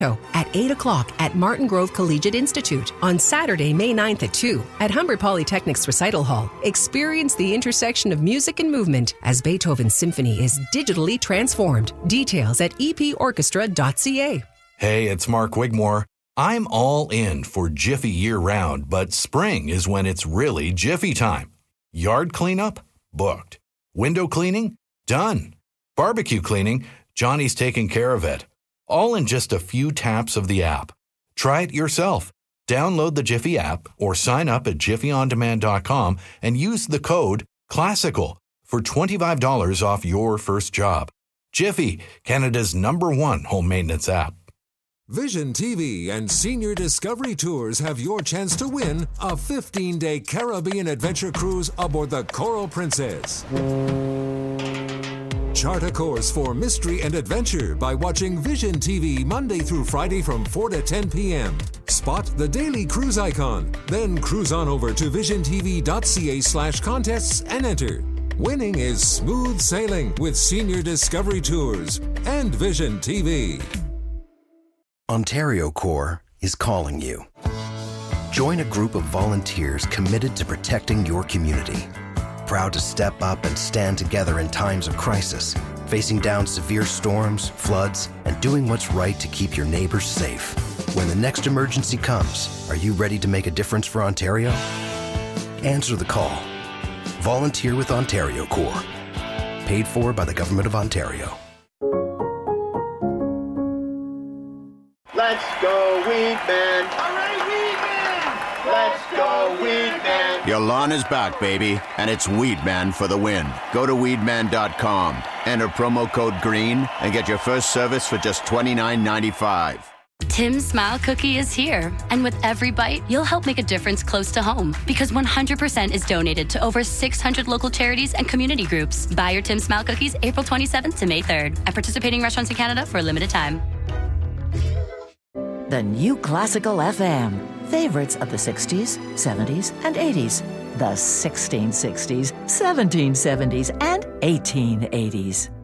at 8 o'clock at Martin Grove Collegiate Institute. On Saturday, May 9th at 2 at Humber Polytechnic's Recital Hall. Experience the intersection of music and movement as Beethoven's symphony is digitally transformed. Details at eporchestra.ca. Hey, it's Mark Wigmore. I'm all in for Jiffy year-round, but spring is when it's really Jiffy time. Yard cleanup? Booked. Window cleaning? Done. Barbecue cleaning? Johnny's taking care of it. All in just a few taps of the app. Try it yourself. Download the Jiffy app or sign up at jiffyondemand.com and use the code CLASSICAL for $25 off your first job. Jiffy, Canada's #1 home maintenance app. Vision TV and Senior Discovery Tours have your chance to win a 15-day Caribbean adventure cruise aboard the Coral Princess. Chart a course for mystery and adventure by watching Vision TV Monday through Friday from 4 to 10 p.m. Spot the daily cruise icon, then cruise on over to visiontv.ca/contests and enter. Winning is smooth sailing with Senior Discovery Tours and Vision TV. Ontario Corps is calling you. Join a group of volunteers committed to protecting your community. Proud to step up and stand together in times of crisis, facing down severe storms, floods, and doing what's right to keep your neighbors safe. When the next emergency comes, are you ready to make a difference for Ontario? Answer the call. Volunteer with Ontario Corps. Paid for by the Government of Ontario. Let's go, Weed Man! All right, Weed Man! Let's go, Weed Man! Your lawn is back, baby, and it's Weed Man for the win. Go to weedman.com, enter promo code GREEN, and get your first service for just $29.95. Tim's Smile Cookie is here. And with every bite, you'll help make a difference close to home. Because 100% is donated to over 600 local charities and community groups. Buy your Tim's Smile Cookies April 27th to May 3rd at participating restaurants in Canada for a limited time. The new Classical FM. Favorites of the 60s, 70s, and 80s. The 1660s, 1770s, and 1880s.